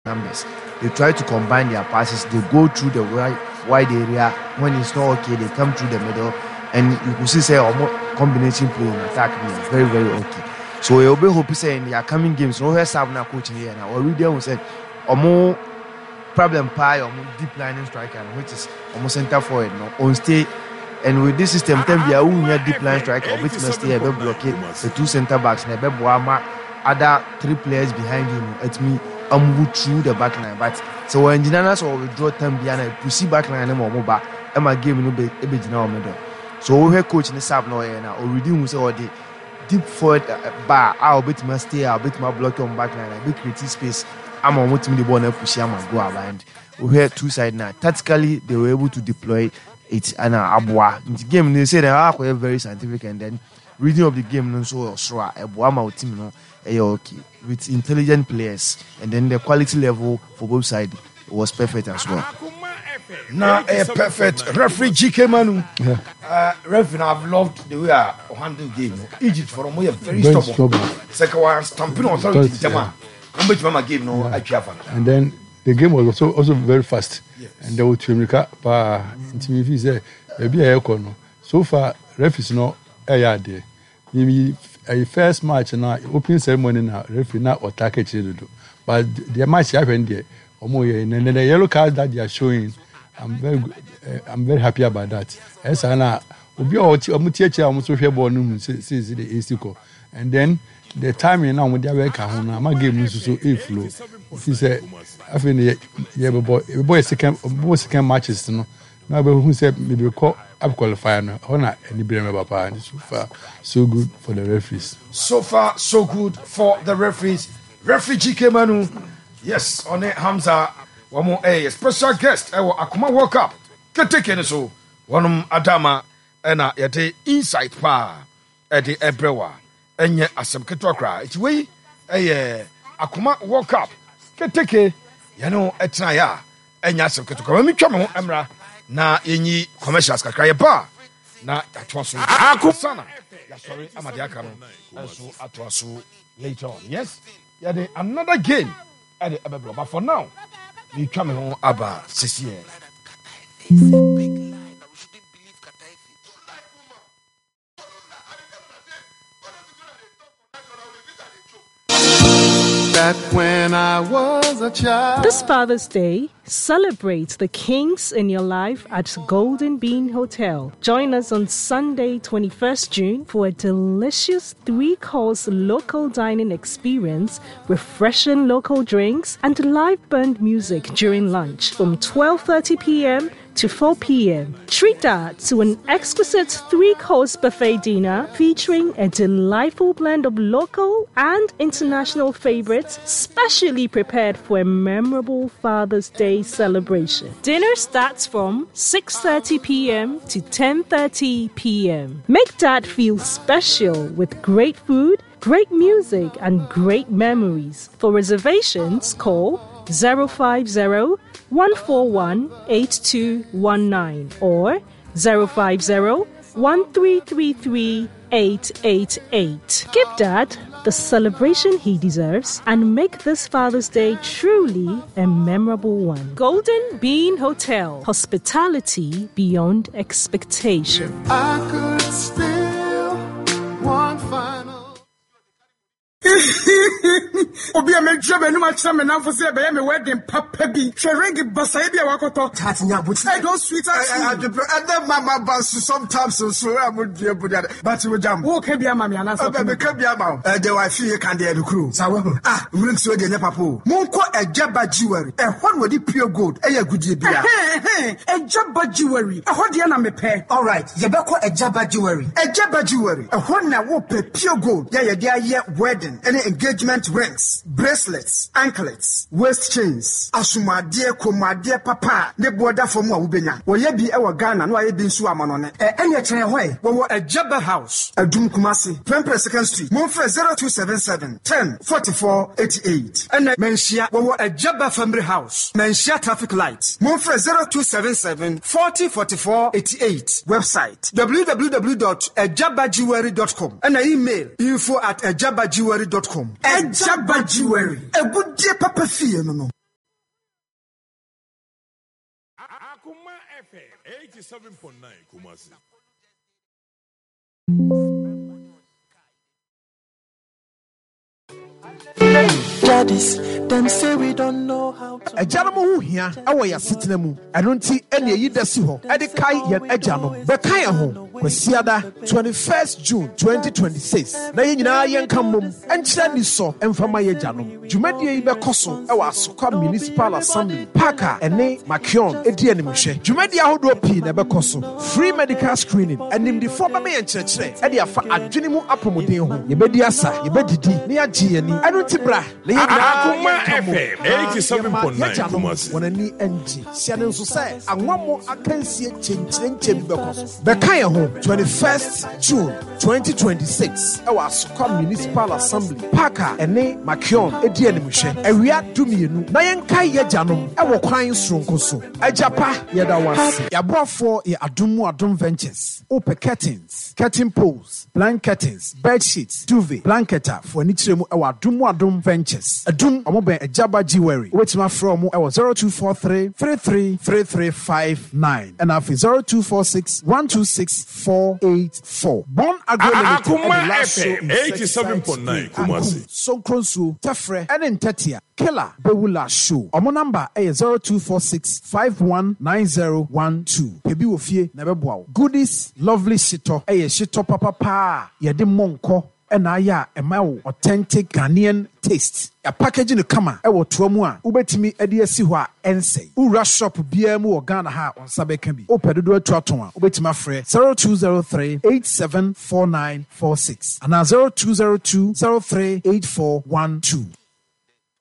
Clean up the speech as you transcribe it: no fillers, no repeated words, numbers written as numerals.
numbers. They try to combine their passes. They go through the wide area. When it's not okay, they come through the middle. And you could see, say, combination play in attack is very, very okay. So you'll be hoping, say, in the coming games, no have now coaching here now. Already, I said, more problem pie or deep lining striker, which is almost center forward, no, on stay. And with this system, then we are deep line striker, or which must stay a blockade the two center backs, and a Boama, other three players behind him. It's me, move through the back line. But so when Ginanas or withdraw time behind, you see back line and more back, and my game no be middle. So we have coach in the sub now, and already we say all the deep forward bar, I'll bit my stay, I'll bit my block on back line, I bit create space. I'm on what the ball and push him and go around. We had two sides now. Tactically, they were able to deploy it and Abwa. In the game, they say they are very scientific, and then reading of the game, so Abwa team, okay, with intelligent players, and then the quality level for both sides was perfect as well. Now, a perfect referee GK Manu. Referee, I've loved the way I handle game. Egypt for a very stubborn. Second one, stamping authority. And then the game was also very fast. Yes. And there was Timothy said, so far, referees no air there. Maybe a first match and opening ceremony now, referee not attack each other. But the match happened there. And then the yellow card that they are showing, I'm very happy about that. As I and then the timing now with the work on my game is so flow. He said, I think the boy second matches. No, now who said maybe call up qualifier honor and the Papa, and so far so good for the referees. So far so good for the referees. Referee GK Manu, yes, on it Hamza. One more a special guest. I will Akuma World Cup. Get taken so one Adama and a inside pa at the Ebrewa. Enye asem ketokra iti we Akuma World Cup keteke yano etna ya enya asem ketokra mi twa me ho emra na yenyi commercials kakra ye ba na atwaso sana ya sorry amade aka no enso atwaso later on. Yes, ya de another game at the Ebebro, but for now mi twa me ho aba sisi back when I was a child. This Father's Day, celebrate the kings in your life at Golden Bean Hotel. Join us on Sunday, 21st June for a delicious 3-course local dining experience, refreshing local drinks, and live band music during lunch from 12:30 p.m. to 4 p.m. Treat that to an exquisite 3-course buffet dinner featuring a delightful blend of local and international favorites, specially prepared for a memorable Father's Day celebration. Dinner starts from 6:30 p.m. to 10:30 p.m. Make Dad feel special with great food, great music, and great memories. For reservations, call 050-141-8219 or 050-1333-888. Give Dad the celebration he deserves and make this Father's Day truly a memorable one. Golden Bean Hotel, hospitality beyond expectation. If I could steal one final. Obi a me job enu ma kira me na for say be me wedding papa bi hwering basa bi a wakoto tatnya buti I don't sweet as and then mama bounce sometimes so I would be able but we jam wo ka bia ma me anasa be ka bia ma the wife here can dey kru sawo rings so dey papa monko ejaba jewelry e hon wodi pure gold e ya gudie bia ejaba jewelry e ho de na me pe all right ye be ko ejaba jewelry e hon na wo pe pure gold ye de aye wedding any engagement rings, bracelets, anklets, waist chains, asumade, komade, papa, ne border for more ubenya. Wo ye bi e wa Ghana no aye bi nsu amanone. Enye kire hoy, wo a Jabba House, Adum Kumasi, Prempre 2nd Street, Monfre 0277 10 44 88. And Menshia, wo a Jabba Family House, Menshia Traffic Lights, Monfre 0277 40 44 88. Website www.ejabajewelry.com and email info@ejabajewelry.com. Ejaba Jewelry. A good day, Papa Fee, no. 87.9 Kumasi. Daddies, them say we don't know how to. Ejano mu hia ewo ya setena mu eno nti ene yi da si ho ede kai ye ejano be kai ho kwasiada 21st June 2026 na ye nyina ye nka mom enkyira ni so emfama ye jano dwumadie yi be koso ewo Asokwa Municipal Assembly Parker ene Makion edi animhwe dwumadie ahodo pi na be koso free medical screening animdifo ba me ye nkyerɛkyerɛ ede afa adwene mu apomuden ho ye bedi asa ye bedidi na ya gye ani eno nti bra na ye Akuma FM 87.9 Kumasi. Wanani NG. Siane nso sɛ anwamo akansie kyenkyerɛnkyɛ bi bɛkɔ so. Bɛka yɛ ho 21st June 2026 ɛwɔ Asokwa Municipal Assembly Parker ɛne Makion edi animhwɛ. Awia dumienu na yɛnka yɛgyanom ɛwɔ kwan soronko so. Agyapa yɛda wase. Yɛaboafoɔ yɛ Adum Ventures. Open curtains, curtain poles, blanket curtains, bed sheets, duvet, blanketer for ani kyerɛ mu ɛwɔ Adum Ventures. Adum ɔmo bɛn Ajaba Jewelry. Wetima from mu ɛwɔ 0243333359 and after 0246126484. Born Agro Limited. Akuma FM 87.9 Kumasi. Sonkronsu Tefre and Ntetia. Killer Bewula Show. Omo number is 0246519012. Pebi wofie na beboa. Goodies lovely shito. Shito papa yede monko. Aya ema authentic Ghanaian taste. A packaging kama ewo tuamu a ubetimi ede asi ho a ensei. Ura shop bia mu Ghana ha on sabeka bi. Opedodo atuaton a ubetima frɛ 0203874946 and 0202038412.